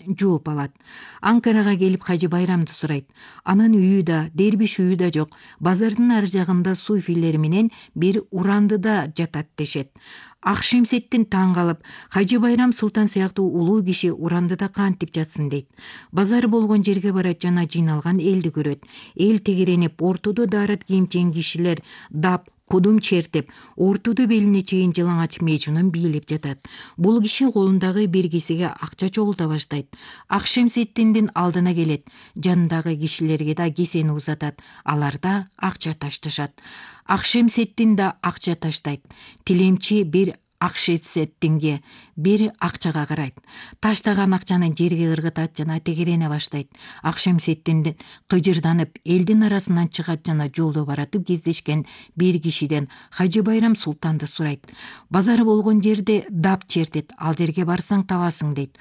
жооп алат. Анкарага келип Хажы Байрамды сурайт. Анын үйү да, дербиш үйү да жок. Базардын ар жагында суфилер менен бир урандыда жатат дешет. Акшемсеттин таң калып, Хажы Байрам Султан сыяктуу улуу киши урандыда кантип жатсын дейт. Базар болгон жерге барат жана жыйналган элди көрөт. Эл тегеренип, ортодо даарат кийимчен кишилер дап, кудум чертип, ортодо белине чейин жалаңач мечунун бийлеп жатат. Бул киши колундагы бир кесеге акча чогулта баштайт. Акшемсеттиндин алдына келет. Жанындагы кишилерге да кесени узатат. Алар да акча ташташат. Акшемсеттин да акча таштайт. Тилемчи бир Акшемсеттинге бир акчага карайт. Таштаган акчаны жерге ыргытат жана тегерене баштайт. Акшемсеттин кыжырданып, элдин арасынан чыгат жана жолдо баратып кездешкен бир кишиден Хажы Байрам Султанды сурайт. Базар болгон жерде дап чертет, ал жерге барсаң табасың дейт.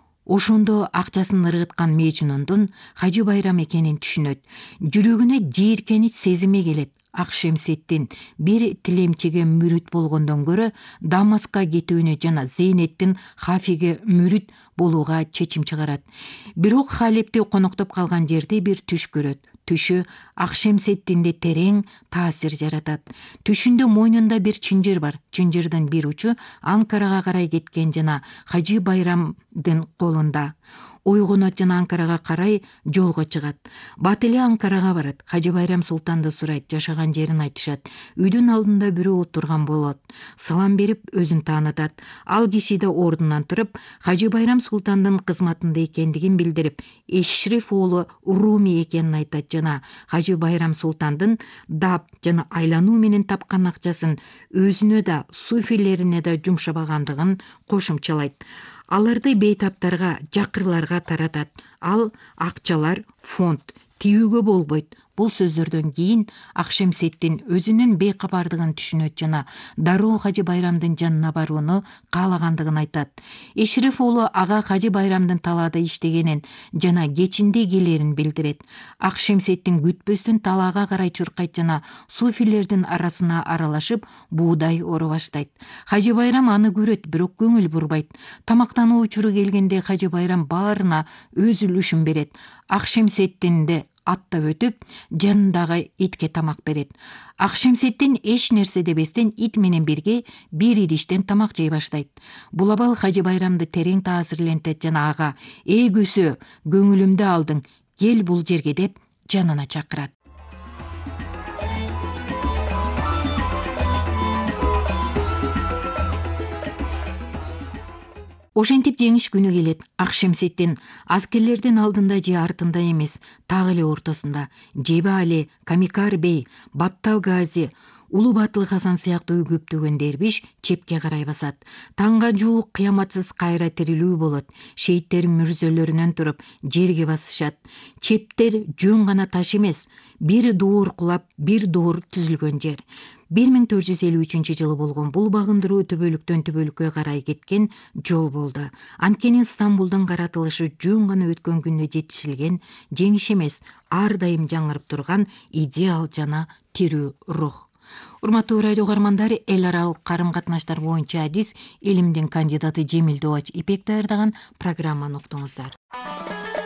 Ошондо акчасын ыргыткан мечунундун Хажы Байрам экенин түшүнөт. Жүрөгүнө жийиркенич сезими келет. Акшемсеттин бир тилемчиге мүрүт болгондон көрө Дамаска кетүүнү жана Зейнеттин хафиге мүрүт болууга чечим чыгарат. Бирок халепти коноктоп калган жерде бир түш көрөт. Түшү Акшемсеттинде терең таасир жаратат. Түшүндө мойнунда бир чынжыр бар. Чынжырдын бир учу Анкарага карай кеткен жана Хажы Байрамдын колунда. Ойгонот жана Анкарага карай жолго чыгат. Бат эле Анкарага барат. Хажы Байрам Султанды сурайт, жашаган жерин айтышат. Үйдүн алдында бирөө отурган болот. Салам берип өзүн таанытат. Ал киши да ордунан туруп, Хажы Байрам Султандын кызматында экендигин билдирип, Эшреф уулу Руми экенин айтат жана Хажы Байрам Султандын дап жана айлануу менен тапкан акчасын өзүнө да, суфилерине да жумшабагандыгын кошумчалайт. Аларды бейтаптарга, жакырларга таратат. Ал акчалар фонд, тиүүгө болбойт. Бул сөздөрдөн кийин Акшемсеттин өзүнүн бейкабардыгын түшүнөт жана дароо Хажы Байрамдын жанына барууну каалагандыгын айтат. Эшреф уулу ага Хажы Байрамдын талаада иштегенин жана кечинде келерин билдирет. Акшемсеттин күтпөстөн талаага карай чуркайт жана суфилердин арасына аралашып буудай оро баштайт. Хажы Байрам аны көрөт, бирок көңүл бурбайт. Тамактануу учуру келгенде Хажы Байрам баарына өз үлүшүн берет. Акшемсеттинди аттап өтүп, жанындагы итке тамак берет. Акшемсеттин эч нерсе дебестен ит менен бирге бир идиштен тамак жей баштайт. Бул абал Хажы Байрамды терең таасирлентет жана ага көсө, көңүлүмдү алдың, кел бул жерге деп жанына чакырат. Ошентип жеңиш күнү келет. Акшемсеттин аскерлердин алдында же артында эмес, так эле ортосунда Жеби Али, Камикар бей, Баттал Гази, Улуу Батыл Хасан сыяктуу көптөгөн дербиш чепке карай басат. Таңга жуук кыяматсыз кайра тирилүү болот. Шейиттер мүрзөлөрүнөн туруп жерге басышат. Чептер жөн гана таш эмес, бир доор кулап, бир доор түзүлгөн жер. 1453 жылы болгон бул багындыруу түбөлүктөн түбөлүккө карай кеткен жол болду. Анткени Стамбулдун каратылышы жөн гана өткөн күндө жетишилген жеңиш эмес, ар дайым жаңырып турган идеал жана тирүү рух. Урматтуу радио угармандар, эл аралык карым катнаштар боюнча адис илимдин кандидаты Жемил Добач Ипек даярдаган программаны уктуңуздар.